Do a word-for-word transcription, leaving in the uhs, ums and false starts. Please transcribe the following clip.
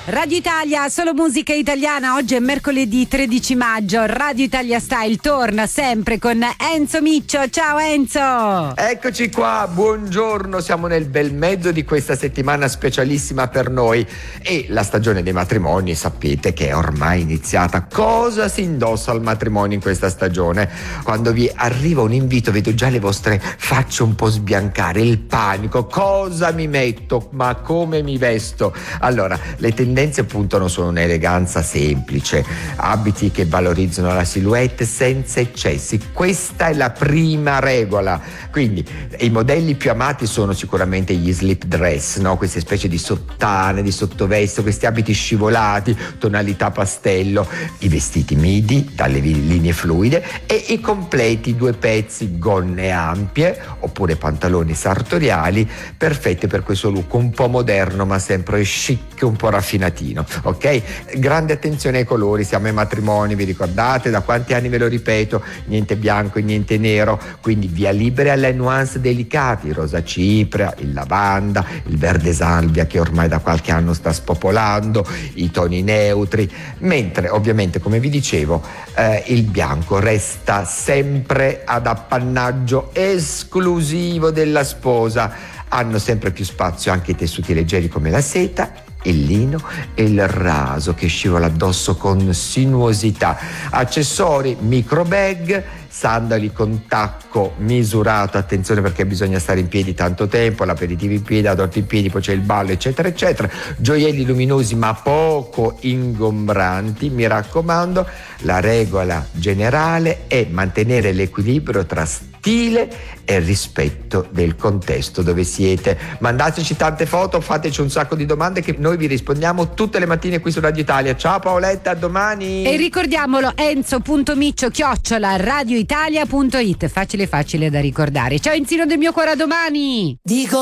Radio Italia, solo musica italiana. Oggi è mercoledì tredici maggio. Radio Italia Style torna sempre con Enzo Miccio. Ciao Enzo. Eccoci qua, buongiorno. Siamo nel bel mezzo di questa settimana specialissima per noi e la stagione dei matrimoni sapete che è ormai iniziata. Cosa si indossa al matrimonio in questa stagione? Quando vi arriva un invito vedo già le vostre facce un po' sbiancare, il panico. Cosa mi metto? Ma come mi vesto? Allora, le tendenze puntano su un'eleganza semplice, abiti che valorizzano la silhouette senza eccessi. Questa è la prima regola. Quindi i modelli più amati sono sicuramente gli slip dress, no? Queste specie di sottane, di sottovesto, questi abiti scivolati, tonalità pastello, i vestiti midi dalle linee fluide e i completi due pezzi, gonne ampie oppure pantaloni sartoriali, perfette per questo look un po' moderno ma sempre chic, un po' raffinatino, ok? Grande attenzione ai colori, siamo ai matrimoni, vi ricordate? Da quanti anni ve lo ripeto, niente bianco e niente nero, quindi via libera alle nuance delicate, il rosa cipria, il lavanda, il verde salvia che ormai da qualche anno sta spopolando, i toni neutri, mentre ovviamente, come vi dicevo, eh, il bianco resta sempre ad appannaggio esclusivo della sposa. Hanno sempre più spazio anche i tessuti leggeri come la seta, il lino e il raso che scivola addosso con sinuosità. Accessori, micro bag, sandali con tacco misurato, attenzione perché bisogna stare in piedi tanto tempo, l'aperitivo in piedi, adorto in piedi, poi c'è il ballo eccetera eccetera, gioielli luminosi ma poco ingombranti, mi raccomando. La regola generale è mantenere l'equilibrio tra stile e rispetto del contesto dove siete. Mandateci tante foto, fateci un sacco di domande che noi vi rispondiamo tutte le mattine qui su Radio Italia. Ciao Paoletta, a domani. E ricordiamolo, enzo.miccio chiocciola radioitalia punto it, facile facile da ricordare. Ciao Enzino del mio cuore, a domani. Dico